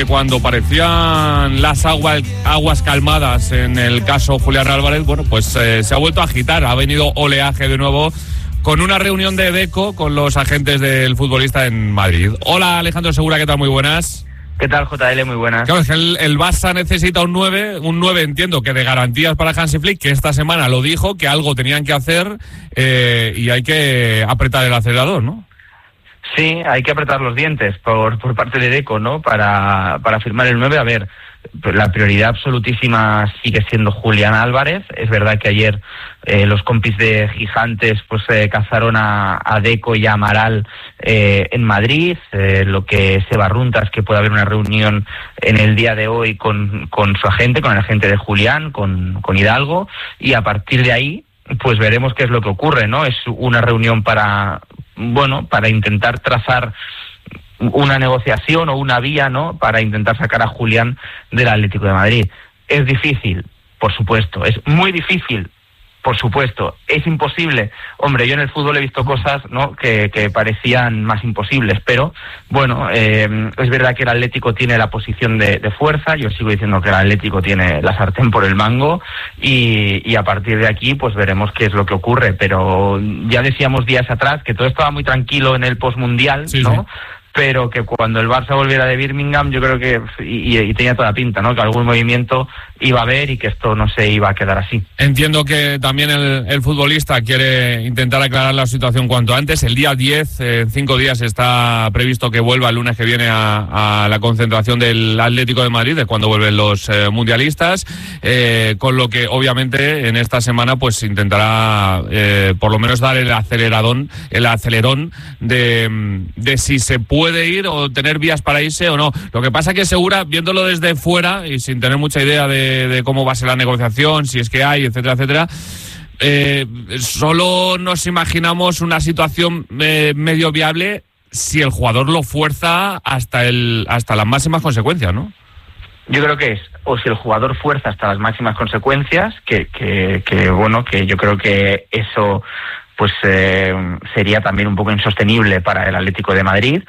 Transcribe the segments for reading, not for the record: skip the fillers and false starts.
Cuando parecían las aguas calmadas en el caso Julián Álvarez, bueno, pues se ha vuelto a agitar, ha venido oleaje de nuevo con una reunión de Deco con los agentes del futbolista en Madrid. Hola Alejandro Segura, ¿qué tal? Muy buenas. ¿Qué tal, JL? Muy buenas. Claro, es que el Barça necesita un 9 entiendo que de garantías para Hansi Flick, que esta semana lo dijo, que algo tenían que hacer y hay que apretar el acelerador, ¿no? Sí, hay que apretar los dientes por parte de Deco, ¿no? Para firmar el 9. A ver, la prioridad absolutísima sigue siendo Julián Álvarez. Es verdad que ayer los compis de Gigantes pues cazaron a Deco y a Amaral en Madrid. Lo que se barrunta es que puede haber una reunión en el día de hoy con su agente, con el agente de Julián, con Hidalgo, y a partir de ahí pues veremos qué es lo que ocurre, ¿no? Es una reunión para intentar trazar una negociación o una vía, ¿no? Para intentar sacar a Julián del Atlético de Madrid. Es difícil, por supuesto. Es muy difícil, por supuesto. Es imposible. Hombre, yo en el fútbol he visto cosas, ¿no? que parecían más imposibles, pero bueno, es verdad que el Atlético tiene la posición de fuerza. Yo sigo diciendo que el Atlético tiene la sartén por el mango y a partir de aquí pues veremos qué es lo que ocurre. Pero ya decíamos días atrás que todo estaba muy tranquilo en el postmundial, sí, ¿no? Sí. Pero que cuando el Barça volviera de Birmingham, yo creo que, y tenía toda pinta, ¿no? Que algún movimiento iba a haber y que esto no se iba a quedar así. Entiendo que también el futbolista quiere intentar aclarar la situación cuanto antes. El día 10, en 5 días, está previsto que vuelva el lunes que viene a la concentración del Atlético de Madrid, de cuando vuelven los mundialistas, con lo que obviamente en esta semana pues intentará por lo menos dar el acelerón de si se puede ir o tener vías para irse o no. Lo que pasa que Segura, viéndolo desde fuera y sin tener mucha idea de cómo va a ser la negociación, si es que hay, etcétera, etcétera, solo nos imaginamos una situación medio viable si el jugador lo fuerza hasta las máximas consecuencias, ¿no? Yo creo que es, o si el jugador fuerza hasta las máximas consecuencias, que yo creo que eso pues sería también un poco insostenible para el Atlético de Madrid,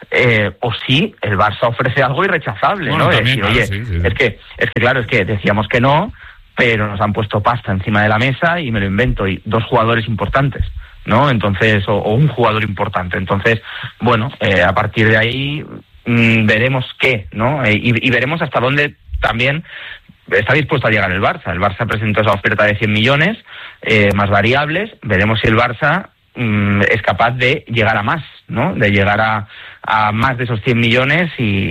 o si el Barça ofrece algo irrechazable, bueno, ¿no? También, decir, claro, oye, sí. Es que decíamos que no, pero nos han puesto pasta encima de la mesa y me lo invento, y 2 jugadores importantes, ¿no? Entonces, o un jugador importante. Entonces, bueno, a partir de ahí veremos qué, ¿no? Y veremos hasta dónde también está dispuesto a llegar el Barça. El Barça presentó esa oferta de 100 millones, más variables. Veremos si el Barça es capaz de llegar a más, ¿no? De llegar a más de esos 100 millones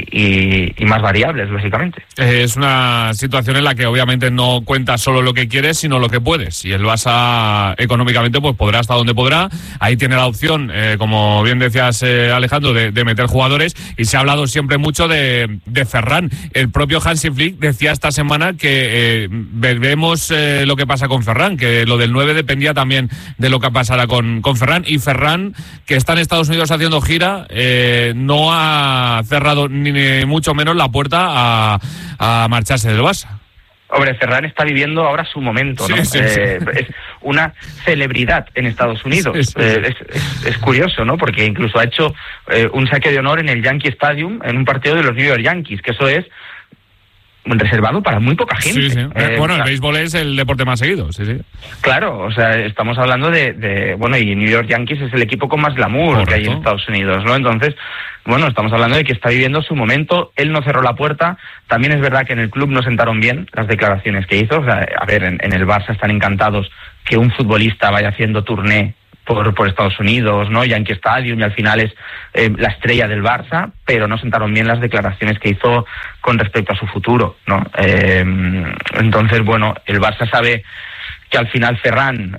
y más variables, lógicamente. Es una situación en la que obviamente no cuentas solo lo que quieres, sino lo que puedes. Y el Barça económicamente pues podrá hasta donde podrá. Ahí tiene la opción, como bien decías, Alejandro, de meter jugadores. Y se ha hablado siempre mucho de Ferran. El propio Hansi Flick decía esta semana que veremos lo que pasa con Ferran, que lo del 9 dependía también de lo que pasara con Ferran. Y Ferran, que está en Estados Unidos haciendo gira, no ha cerrado ni mucho menos la puerta a marcharse del Barça. Hombre, Ferran está viviendo ahora su momento, ¿no? Sí. Es una celebridad en Estados Unidos. Sí. Es curioso, ¿no? Porque incluso ha hecho un saque de honor en el Yankee Stadium en un partido de los New York Yankees, que eso es reservado para muy poca gente. Sí. Bueno, el béisbol es el deporte más seguido, sí. Claro, o sea, estamos hablando de y New York Yankees es el equipo con más glamour. Correcto. Que hay en Estados Unidos, ¿no? Entonces, bueno, estamos hablando de que está viviendo su momento. Él no cerró la puerta. También es verdad que en el club no sentaron bien las declaraciones que hizo. O sea, a ver, en el Barça están encantados que un futbolista vaya haciendo tourné por Estados Unidos, ¿no? Yankee Stadium, y al final es la estrella del Barça, pero no sentaron bien las declaraciones que hizo con respecto a su futuro, ¿no? Entonces, bueno, el Barça sabe que al final Ferran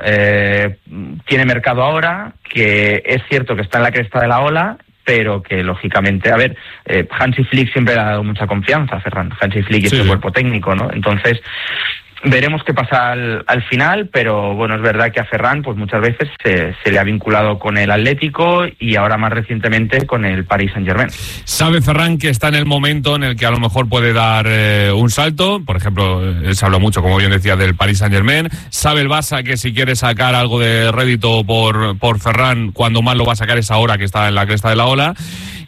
tiene mercado ahora, que es cierto que está en la cresta de la ola, pero que lógicamente, a ver, Hansi Flick siempre le ha dado mucha confianza a Ferran, Hansi Flick y su cuerpo técnico, ¿no? Entonces, veremos qué pasa al final, pero bueno, es verdad que a Ferran pues muchas veces se le ha vinculado con el Atlético y ahora más recientemente con el Paris Saint-Germain. Sabe Ferran que está en el momento en el que a lo mejor puede dar un salto. Por ejemplo, se habló mucho, como bien decía, del Paris Saint-Germain. Sabe el Barça que si quiere sacar algo de rédito por Ferran, cuando más lo va a sacar es ahora que está en la cresta de la ola.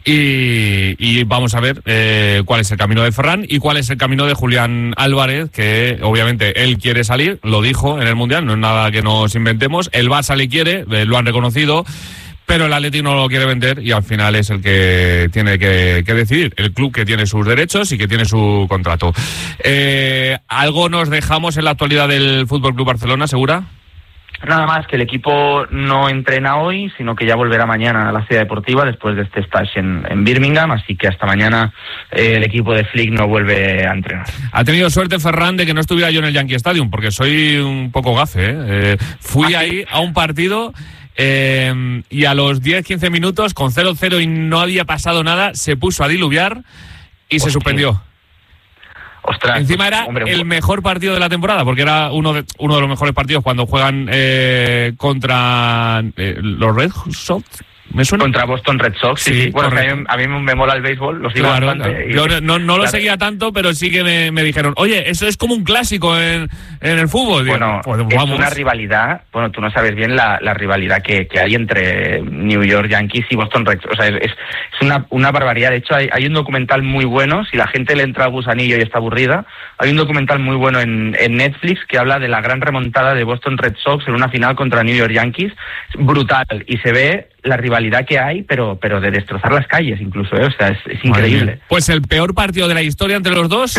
Y vamos a ver cuál es el camino de Ferran y cuál es el camino de Julián Álvarez, que obviamente él quiere salir, lo dijo en el Mundial, no es nada que nos inventemos. El Barça le quiere, lo han reconocido, pero el Atleti no lo quiere vender y al final es el que tiene que decidir, el club que tiene sus derechos y que tiene su contrato. ¿Algo nos dejamos en la actualidad del Fútbol Club Barcelona, Segura? Nada más, que el equipo no entrena hoy, sino que ya volverá mañana a la ciudad deportiva después de este stage en Birmingham, así que hasta mañana el equipo de Flick no vuelve a entrenar. Ha tenido suerte Ferran de que no estuviera yo en el Yankee Stadium, porque soy un poco gafe, Fui ahí a un partido y a los 10-15 minutos, con 0-0 y no había pasado nada, se puso a diluviar y se suspendió. Ostras, encima era el mejor partido de la temporada, porque era uno de los mejores partidos cuando juegan contra los Red Sox. ¿Me suena? Contra Boston Red Sox, sí. Bueno, a mí me mola el béisbol, lo sigo bastante. Claro. Yo no lo seguía tanto, pero sí que me dijeron, oye, eso es como un clásico en el fútbol. Bueno, pues vamos. Es una rivalidad, bueno, tú no sabes bien la rivalidad que hay entre New York Yankees y Boston Red Sox. O sea, es una barbaridad. De hecho, hay un documental muy bueno, si la gente le entra al gusanillo y está aburrida, hay un documental muy bueno en Netflix que habla de la gran remontada de Boston Red Sox en una final contra New York Yankees. Brutal, y se ve la rivalidad que hay, pero de destrozar las calles incluso, o sea, es increíble. Pues el peor partido de la historia entre los dos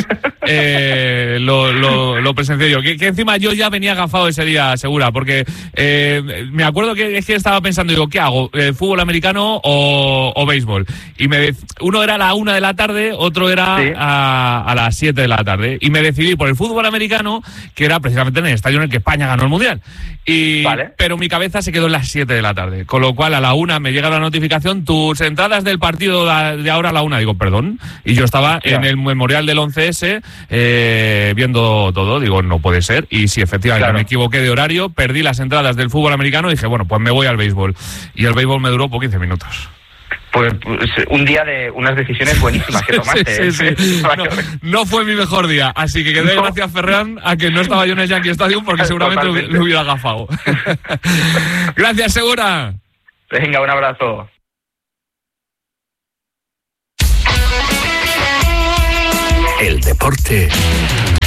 lo presencié yo, que encima yo ya venía agafado ese día, Segura, porque me acuerdo que estaba pensando, digo, ¿qué hago? ¿Fútbol americano o béisbol? Y uno era a la 1 de la tarde, otro era a las 7 de la tarde, y me decidí por el fútbol americano, que era precisamente en el estadio en el que España ganó el Mundial. Pero mi cabeza se quedó en las 7 de la tarde, con lo cual a la 1 me llega la notificación, tus entradas del partido de ahora a la 1, digo, perdón, y yo estaba en el memorial del 11S viendo todo, digo, no puede ser, y sí, efectivamente, me equivoqué de horario, perdí las entradas del fútbol americano y dije, bueno, pues me voy al béisbol, y el béisbol me duró 15 minutos. Pues un día de unas decisiones buenísimas que tomaste. Sí. No fue mi mejor día, así que quedé gracias, Ferran, a que no estaba yo en el Yankee Stadium, porque seguramente lo hubiera agafado. Gracias, Segura. Venga, un abrazo. El deporte